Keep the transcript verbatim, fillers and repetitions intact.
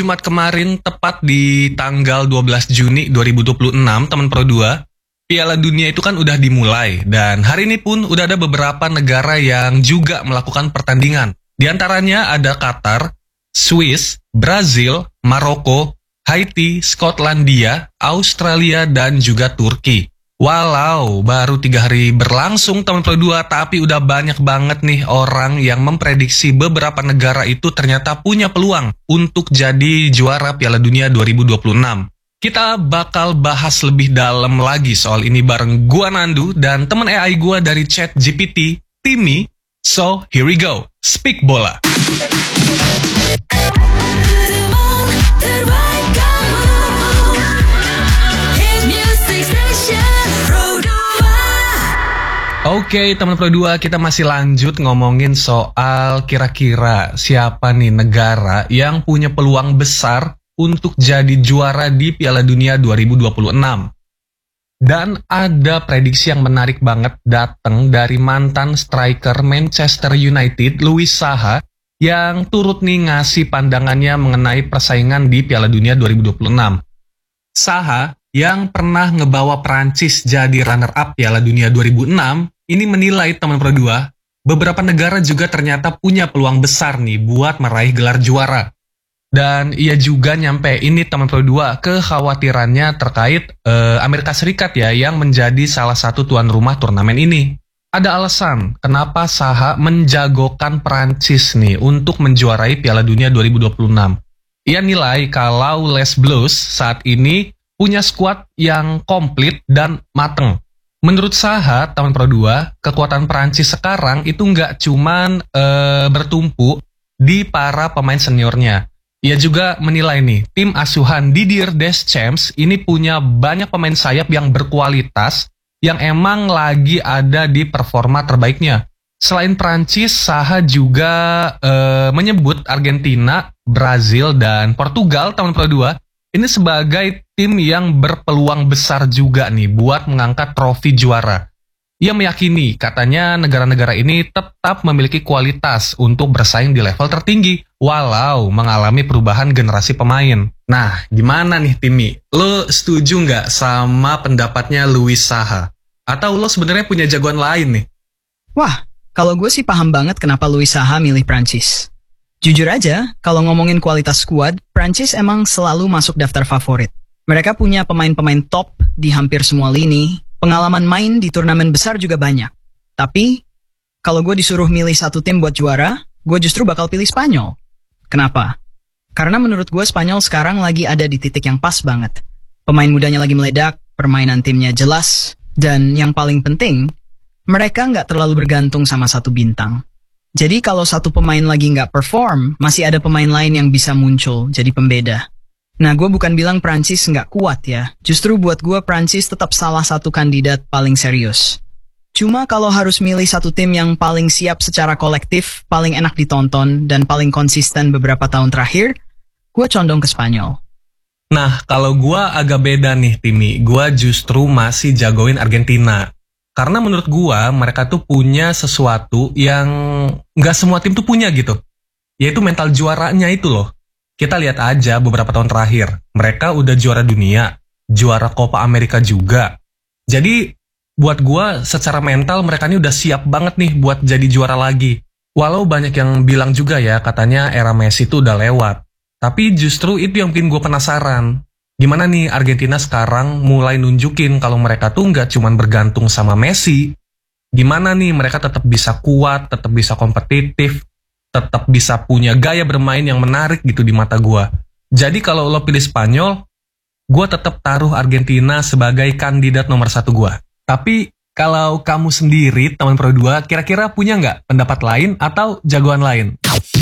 Jumat kemarin, tepat di tanggal dua belas Juni dua ribu dua puluh enam, teman Pro dua, Piala Dunia itu kan udah dimulai. Dan hari ini pun udah ada beberapa negara yang juga melakukan pertandingan. Di antaranya ada Qatar, Swiss, Brazil, Maroko, Haiti, Skotlandia, Australia, dan juga Turki. Walau baru tiga hari berlangsung teman Pro dua, tapi udah banyak banget nih orang yang memprediksi beberapa negara itu ternyata punya peluang untuk jadi juara Piala Dunia dua ribu dua puluh enam. Kita bakal bahas lebih dalam lagi soal ini bareng gua Nandu dan teman A I gua dari ChatGPT, Timmy. So, here we go. Speak Bola. Oke, okay, teman Pro dua, kita masih lanjut ngomongin soal kira-kira siapa nih negara yang punya peluang besar untuk jadi juara di Piala Dunia dua ribu dua puluh enam. Dan ada prediksi yang menarik banget datang dari mantan striker Manchester United, Louis Saha, yang turut nih ngasih pandangannya mengenai persaingan di Piala Dunia dua ribu dua puluh enam. Saha yang pernah ngebawa Prancis jadi runner-up Piala Dunia dua ribu enam, ini menilai teman Pro dua, beberapa negara juga ternyata punya peluang besar nih buat meraih gelar juara. Dan ia juga nyampe ini teman Pro dua kekhawatirannya terkait eh, Amerika Serikat ya yang menjadi salah satu tuan rumah turnamen ini. Ada alasan kenapa Saha menjagokan Prancis nih untuk menjuarai Piala Dunia dua ribu dua puluh enam. Ia nilai kalau Les Bleus saat ini punya skuad yang komplit dan mateng. Menurut Saha, teman Pro dua, kekuatan Prancis sekarang itu nggak cuman e, bertumpu di para pemain seniornya. Ia juga menilai nih, tim asuhan Didier Deschamps ini punya banyak pemain sayap yang berkualitas yang emang lagi ada di performa terbaiknya. Selain Prancis, Saha juga e, menyebut Argentina, Brazil, dan Portugal, teman Pro dua, ini sebagai tim yang berpeluang besar juga nih buat mengangkat trofi juara. Ia meyakini katanya negara-negara ini tetap memiliki kualitas untuk bersaing di level tertinggi walau mengalami perubahan generasi pemain. Nah, gimana nih Timmy? Lo setuju nggak sama pendapatnya Louis Saha? Atau lo sebenarnya punya jagoan lain nih? Wah, kalau gue sih paham banget kenapa Louis Saha milih Prancis. Jujur aja, kalau ngomongin kualitas skuad, Prancis emang selalu masuk daftar favorit. Mereka punya pemain-pemain top di hampir semua lini, pengalaman main di turnamen besar juga banyak. Tapi, kalau gue disuruh milih satu tim buat juara, gue justru bakal pilih Spanyol. Kenapa? Karena menurut gue Spanyol sekarang lagi ada di titik yang pas banget. Pemain mudanya lagi meledak, permainan timnya jelas, dan yang paling penting, mereka nggak terlalu bergantung sama satu bintang. Jadi kalau satu pemain lagi nggak perform, masih ada pemain lain yang bisa muncul jadi pembeda. Nah, gue bukan bilang Prancis nggak kuat ya. Justru buat gue Prancis tetap salah satu kandidat paling serius. Cuma kalau harus milih satu tim yang paling siap secara kolektif, paling enak ditonton, dan paling konsisten beberapa tahun terakhir, gue condong ke Spanyol. Nah, kalau gue agak beda nih Timmy. Gue justru masih jagoin Argentina. Karena menurut gua, mereka tuh punya sesuatu yang nggak semua tim tuh punya gitu. Yaitu mental juaranya itu loh. Kita lihat aja beberapa tahun terakhir. Mereka udah juara dunia, juara Copa America juga. Jadi, buat gua secara mental mereka ini udah siap banget nih buat jadi juara lagi. Walau banyak yang bilang juga ya, katanya era Messi tuh udah lewat. Tapi justru itu yang bikin gua penasaran. Gimana nih Argentina sekarang mulai nunjukin kalau mereka tuh nggak cuma bergantung sama Messi. Gimana nih mereka tetap bisa kuat, tetap bisa kompetitif, tetap bisa punya gaya bermain yang menarik gitu di mata gue. Jadi kalau lo pilih Spanyol, gue tetap taruh Argentina sebagai kandidat nomor satu gue. Tapi kalau kamu sendiri, teman Pro dua, kira-kira punya nggak pendapat lain atau jagoan lain?